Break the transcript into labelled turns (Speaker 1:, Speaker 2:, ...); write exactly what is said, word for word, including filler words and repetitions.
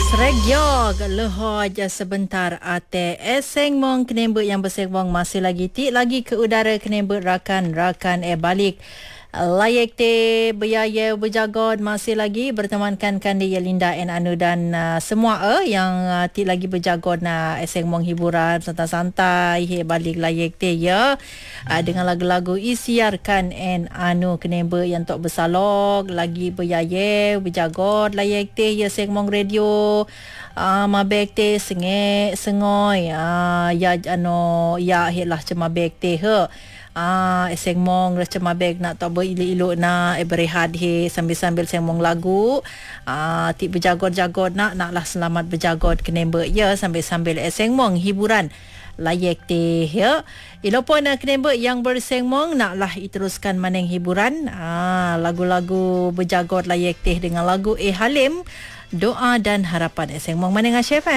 Speaker 1: Sregyog lehoj sebentar ate eseng mong kenembut yang bersembang masih lagi ti lagi ke udara kenembut rakan-rakan eh balik layak te berjaya berjagod masih lagi bertemankan Kandi Yelinda and Anu dan uh, semua eh yang uh, ti lagi berjagod na eseng mong hiburan santai-santai he balik layak te ya uh, dengan lagu-lagu isiarkan and Anu kenembut yang tok bersalog lagi berjaya berjagod layak te ya eseng mong radio Ah, uh, mabek te senge sengoi ah uh, ya ano ya helah cuma bek te he ah uh, eseng mong cuma bek nak tak berilok na eh, berehat he sambil-sambil seng mong lagu ah uh, ti berjagod-jagod nak naklah selamat berjagod kenembe ya sambil-sambil eseng mong hiburan layak te ya ilo pun uh, kenembe yang berseng mong naklah iteruskan maneng hiburan ah uh, lagu-lagu berjagod layak te dengan lagu Eh Halim Doa dan Harapan eseng mong maneng Chef